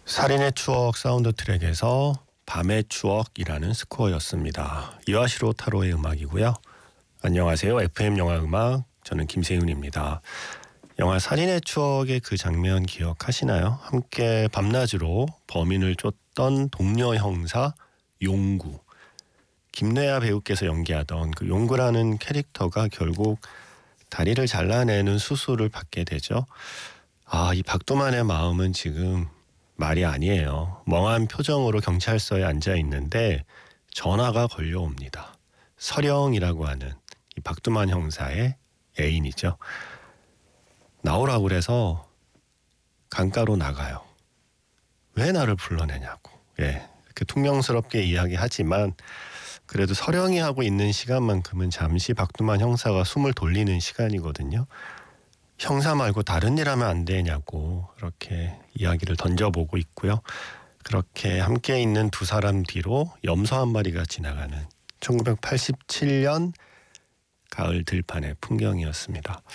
살인의 추억 사운드 트랙에서 밤의 추억이라는 스코어였습니다. 이와시로 타로의 음악이고요. 안녕하세요. FM 영화 음악, 저는 김세윤입니다. 영화 살인의 추억의 그 장면 기억하시나요? 함께 밤낮으로 범인을 쫓던 동료 형사 용구, 김래아 배우께서 연기하던 그 용구라는 캐릭터가 결국 다리를 잘라내는 수술을 받게 되죠. 이 박두만의 마음은 지금 말이 아니에요. 멍한 표정으로 경찰서에 앉아 있는데 전화가 걸려옵니다. 서령이라고 하는 이 박두만 형사의 애인이죠. 나오라고 그래서 강가로 나가요. 왜 나를 불러내냐고. 이렇게 퉁명스럽게 이야기하지만 그래도 서령이 하고 있는 시간만큼은 잠시 박두만 형사가 숨을 돌리는 시간이거든요. 형사 말고 다른 일 하면 안 되냐고 그렇게 이야기를 던져보고 있고요. 그렇게 함께 있는 두 사람 뒤로 염소 한 마리가 지나가는 1987년 가을 들판의 풍경이었습니다.